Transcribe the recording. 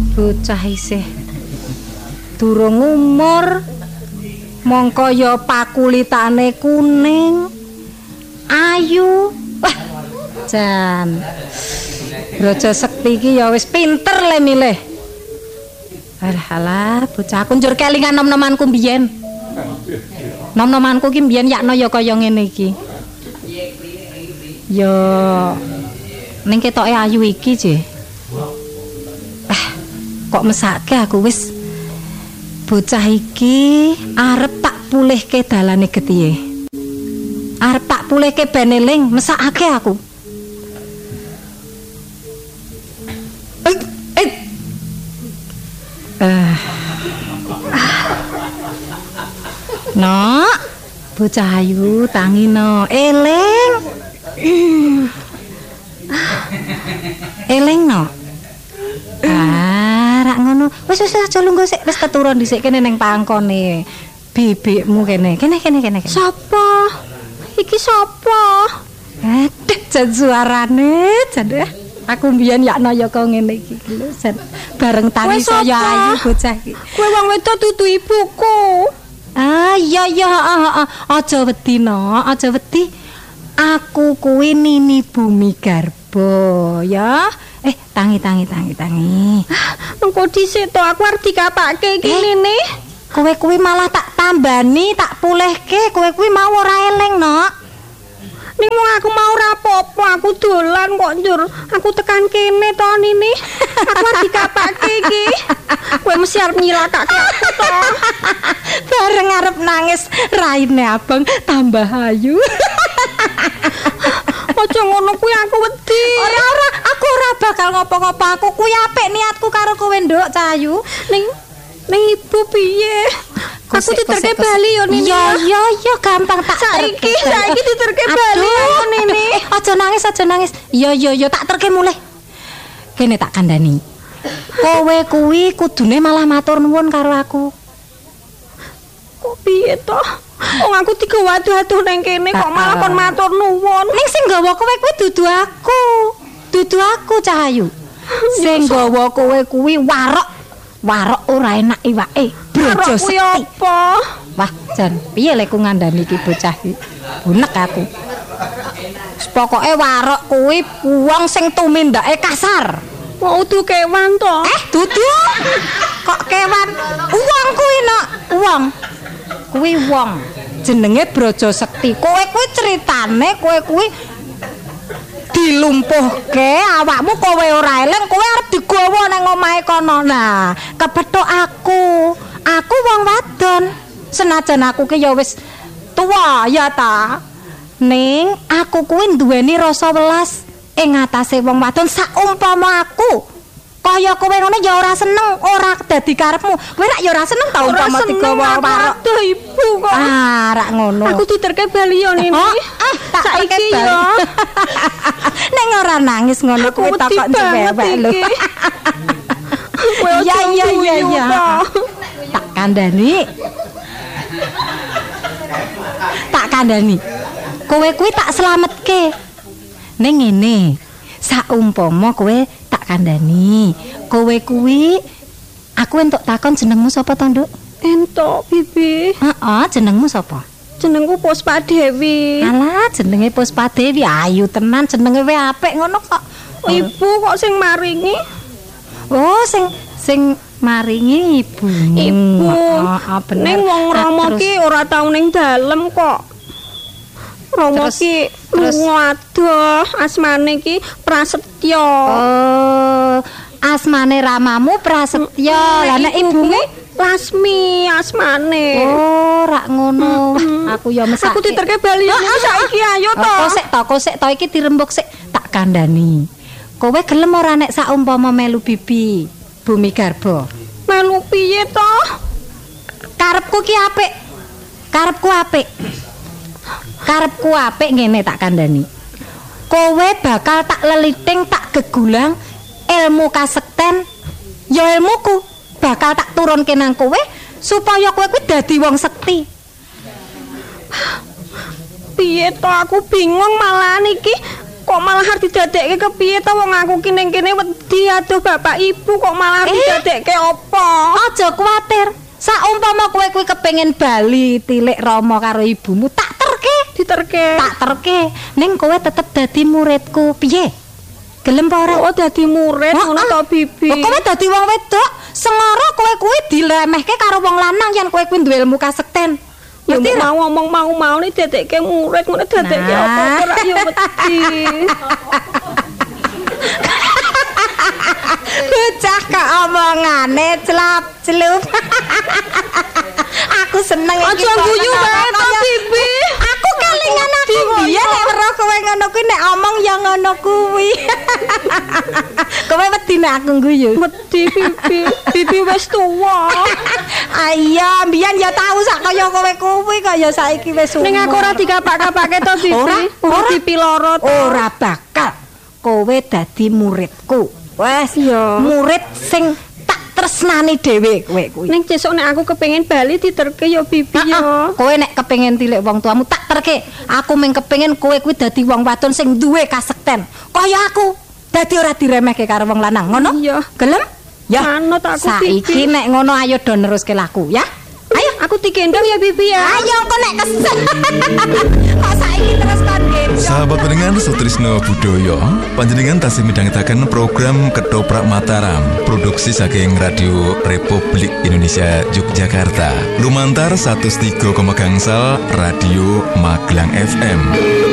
Bocah isih durung umur mongko ya pakulitane kuning ayu. Wah jan Brojo Sekti iki ya wis pinter le milih. Alah bocah aku njur kelingan nom-nomanku mbiyen. Nom-nomanku ki mbiyen yakno ya kaya ngene iki. Ya ning ketoke ayu iki je. Kok mesake aku wis bocah iki arep tak pulihke dalane getihe. Arep tak pulihke ben eling, mesakake aku. No, bocah ayu tangi no, eling. Eling no. Rak ngono. Wis aja lungguh sik, wis keturun dhisik kene ning pangkone. Bibikmu kene. Kene. Sapa? Iki sapa? Aduh, jan suarane, jan aku mbiyen yakno ya kok ngene iki lho, jan bareng tangi saya ayu bocah iki. Kowe wong wedok dudu ibuku. Iya, aja wedi no, aja wedi. Aku kuwi Nini Bumi Garbo, ya. Tangi. Engko dhisik to aku arep dikapake iki Nini. Kowe kuwi malah tak tambani, tak pulihke, kowe kuwi mau ora eleng, no. Ning wong aku mau ora apa-apa, aku dolan kok njur. Aku tekan kene to Nini. Aku arep dikapake iki. Kowe mesti arep nyilakake aku to. Bareng arep nangis, raine abang tambah ayu. Aja ngono kuwi aku wedi. Ora, aku ora bakal ngopo-ngopo. Aku kuwi apik niatku karo kowe, Nduk Cahayu. Ning ibu piye? Aku diterke bali yo Nini. Iya, gampang tak saiki diterke bali yo Nini. Aja nangis. Iya, tak terke mulih. Kene tak kandhani. Kowe kuwi kudune malah matur nuwun karo aku. Kok piye to? Wong aku digawa adu-adu nang kene kok malah kon matur nuwun. Ning sing gawa kowe kuwi dudu aku. Dudu aku Cahayu. Sing gawa kowe kuwi warok ora enak iwake. Brojo Sekti. Apa? Wah, jan piye lek ku ngandani iki bocah iki? Bunek aku. Pokoke warok kuwi wong sing tumindake kasar. Wong udu kewan to. Dudu. Kok kewan? Wong kuwi nok, wong. Kuwi wong. Jenenge Brojo Sekti. Kowe kuwi critane kowe kuwi dilumpuhke awakmu kowe ora eleng, kowe arep digawa nang omahe kono. Nah, kepethuk aku wong wadon. Senajan aku ki ya wis tuwa ya ta. Ning aku kuwi duweni rasa welas ing atase wong wadon saumpama aku kaya kowe ngono ya ora seneng, ora dadi karepmu. Kowe rak ya ora seneng ta umpama digawa warok. Aduh ibu kok. Rak ngono. Aku diterke bali yo Nini. Tak saiki yo. Ning ora nangis ngono kuwi takok cewek lho. Iya. Tak kandhani. Kowe kuwi tak slametke. Ning ngene, saumpama kowe tak kandhani. Kowe kuwi aku entuk takon jenengmu sapa to, Nduk? Entuk, Bibi. Heeh, jenengmu sapa? Jenengku Puspa Dewi. Alah, jenenge Puspa Dewi. Ayu tenan jenenge wae apik ngono kok. Ibu kok sing maringi? Oh, sing maringi ibu. Bener. Ning wong Rama ki ora tau ning dalem kok. Rama ki lunga adoh, asmane ki Prasetyo. Oh, asmane ramamu Prasetyo. Lah nek ibumu Lasmi asmane. Oh, rak ngono. Aku ya mesake. Aku diterke bali saiki ayo to. Kok sik to iki dirembuk sik tak kandhani. Kowe gelem ora nek saumpama melu Bibi Bumi Garbo? Melu piye to? Karepku ki apik. Karepku apik ngene tak kandhani. Kowe bakal tak leliting, tak gegulang ilmu kasekten. Ya ilmuku bakal tak turunke nang kowe supaya kowe kuwi dadi wong sekti. Piye to aku bingung malah niki Kok malah arep didadekke kepiye to wong aku ki ning kene wedi aduh bapak ibu kok malah arep didadekke apa? Aja kuwatir. Saumpama kowe kuwi kepengin bali tilik Rama karo ibumu, tak diterke. Tak terke. Ning kowe tetep dadi muridku. Piye? Gelem apa ora? Oh dadi murid ngono to Bibi. Kowe dadi wong wedok, sengara kowe kuwi dilemehke karo wong lanang yen kowe kuwi duwe ilmu kasekten. Ya mau ngomong mau nih dadekke murid ngono dadekke apa ora ya wedi. Bocah kok omongane celap-celup. Aku seneng iki. Aja guyu wae to Bibi. Aku kelingan aku biyen nek weruh kowe ngono kuwi nek omong ya ngono kuwi. Kowe wedi nek aku guyu. Wedi Bibi. Bibi wis tuwa. Ayo, mbiyen ya tau sak kaya kowe kuwi kaya saiki wis umur. Ning aku ora dikapak-kapake to Bibi. Ora dipiloro to. Ora bakal. Kowe dadi muridku. Wes ya. Murid sing tak tresnani dhewe kowe kuwi. Ning sesuk nek aku kepengin bali diterke ya Bibi ya. Kowe nek kepengin tilik wong tuamu tak terke. Aku mung kepengin kowe kuwi dadi wong wadon sing duwe kasekten. Kaya aku. Dadi ora diremehke karo wong lanang, ngono? Iya. Gelem? Ya. Manut aku Saiki nek ngono ayo do neruske laku ya. Ayo aku digendong ya Bibi ya. Ayo kok nek kesel. Kok saiki terus kon gendong. Sahabat pendengar Sutrisno Budoyo, panjenengan tasih midhangetaken program Ketoprak Mataram, produksi saking Radio Republik Indonesia Yogyakarta. Lumantar 103,6 Radio Magelang FM.